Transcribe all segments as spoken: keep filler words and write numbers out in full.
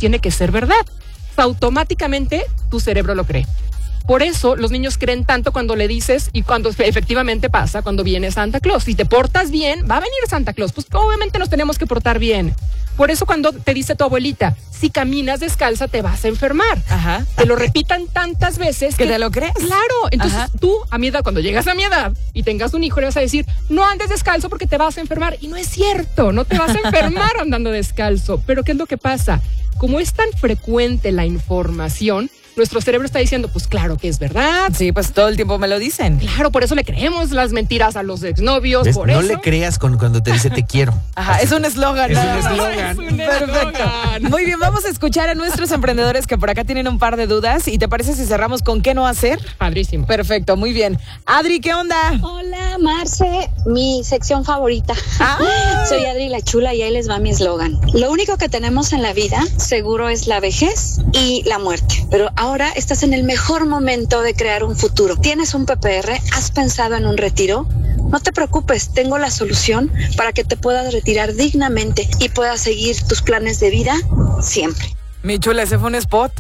tiene que ser verdad. Automáticamente tu cerebro lo cree. Por eso los niños creen tanto cuando le dices y cuando efectivamente pasa, cuando viene Santa Claus. Si te portas bien, va a venir Santa Claus. Pues obviamente nos tenemos que portar bien. Por eso cuando te dice tu abuelita, si caminas descalza te vas a enfermar. Ajá. Te lo repitan tantas veces que, que te lo crees. Claro. Entonces Ajá. tú, a mi edad, cuando llegas a mi edad y tengas un hijo, le vas a decir, no andes descalzo porque te vas a enfermar. Y no es cierto, no te vas a enfermar andando descalzo. Pero ¿qué es lo que pasa? Como es tan frecuente la información, nuestro cerebro está diciendo, pues claro que es verdad. Sí, pues todo el tiempo me lo dicen. Claro, por eso le creemos las mentiras a los exnovios. ¿Ves? Por no eso. le creas con, cuando te dice te quiero. Ajá, es un eslogan. Es un nada más. eslogan. Es un Perfecto. eslogan. Muy bien, vamos a escuchar a nuestros emprendedores que por acá tienen un par de dudas. ¿Y te parece si cerramos con qué no hacer? Padrísimo. Perfecto, muy bien. Adri, ¿qué onda? Hola, Marce, mi sección favorita. Ah. Soy Adri la Chula y ahí les va mi eslogan. Lo único que tenemos en la vida seguro es la vejez y la muerte. Pero ahora estás en el mejor momento de crear un futuro. ¿Tienes un P P R? ¿Has pensado en un retiro? No te preocupes, tengo la solución para que te puedas retirar dignamente y puedas seguir tus planes de vida siempre. Mi chula, ese fue un spot.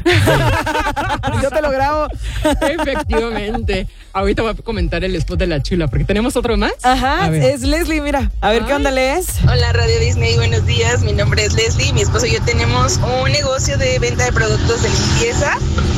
Yo te lo grabo. Efectivamente. Ahorita voy a comentar el spot de la Chula, porque tenemos otro más. Ajá, es Leslie, mira. A ver, Ay. ¿qué onda lees? Hola Radio Disney, buenos días, mi nombre es Leslie, mi esposo y yo tenemos un negocio de venta de productos de limpieza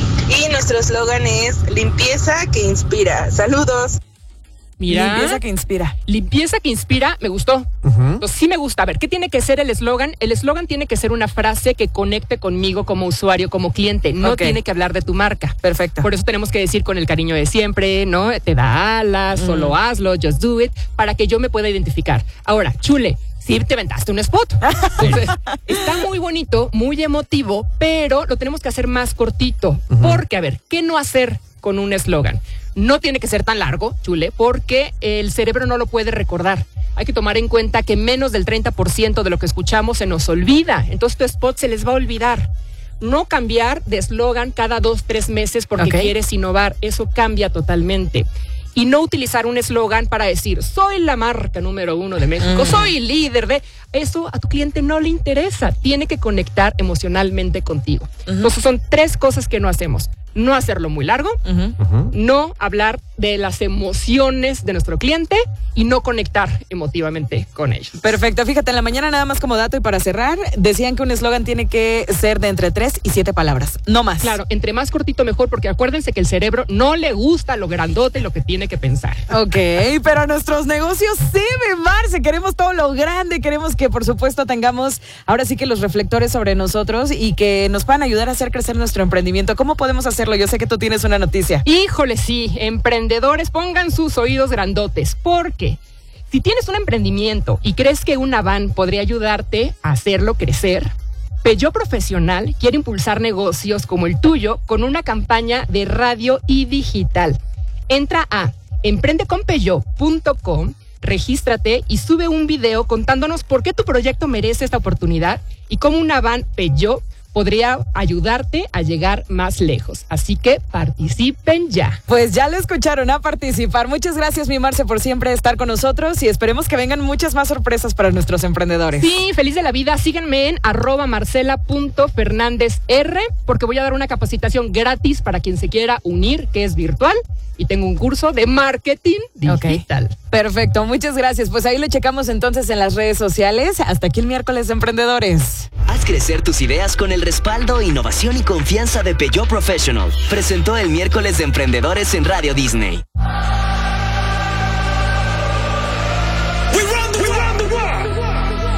y nuestro eslogan es limpieza que inspira. Saludos. Mira. Limpieza que inspira. Limpieza que inspira, me gustó. Uh-huh. Entonces, sí me gusta. A ver, ¿qué tiene que ser el eslogan? El eslogan tiene que ser una frase que conecte conmigo como usuario, como cliente. No Ok. tiene que hablar de tu marca. Perfecto. Por eso tenemos que decir con el cariño de siempre, ¿no? Te da alas, Mm. solo hazlo, just do it, para que yo me pueda identificar. Ahora, Chule, sí te aventaste un spot. Entonces, está muy bonito, muy emotivo, pero lo tenemos que hacer más cortito. Ujú. Porque, a ver, ¿qué no hacer con un eslogan? No tiene que ser tan largo, Chule, porque el cerebro no lo puede recordar. Hay que tomar en cuenta que menos del treinta por ciento de lo que escuchamos se nos olvida. Entonces tu spot se les va a olvidar. No cambiar de eslogan cada dos, tres meses porque Ok. quieres innovar. Eso cambia totalmente. Y no utilizar un eslogan para decir, soy la marca número uno de México, Mm. soy líder de... Eso a tu cliente no le interesa. Tiene que conectar emocionalmente contigo. Ujú. Entonces son tres cosas que no hacemos. No hacerlo muy largo, Ujú. Uh-huh. no hablar de las emociones de nuestro cliente y no conectar emotivamente con ellos. Perfecto, fíjate, en la mañana nada más como dato y para cerrar, decían que un eslogan tiene que ser de entre tres y siete palabras, no más. Claro, entre más cortito mejor, porque acuérdense que el cerebro no le gusta lo grandote y lo que tiene que pensar. Ok, pero a nuestros negocios sí, mi Marce, queremos todo lo grande, queremos que por supuesto tengamos ahora sí que los reflectores sobre nosotros y que nos puedan ayudar a hacer crecer nuestro emprendimiento. ¿Cómo podemos hacerlo? Yo sé que tú tienes una noticia. Híjole, sí, emprendedores, pongan sus oídos grandotes, porque si tienes un emprendimiento y crees que una van podría ayudarte a hacerlo crecer, Peugeot Profesional quiere impulsar negocios como el tuyo con una campaña de radio y digital. Entra a emprende con peugeot punto com, regístrate y sube un video contándonos por qué tu proyecto merece esta oportunidad y cómo una van Peugeot podría ayudarte a llegar más lejos. Así que participen ya. Pues ya lo escucharon, a participar. Muchas gracias, mi Marce, por siempre estar con nosotros y esperemos que vengan muchas más sorpresas para nuestros emprendedores. Sí, feliz de la vida. Síganme en arroba marcela punto fernández r porque voy a dar una capacitación gratis para quien se quiera unir, que es virtual, y tengo un curso de marketing digital. Ok. Perfecto, muchas gracias. Pues ahí lo checamos entonces en las redes sociales. Hasta aquí el miércoles de Emprendedores. Haz crecer tus ideas con el respaldo, innovación y confianza de Peugeot Professional. Presentó el miércoles de Emprendedores en Radio Disney.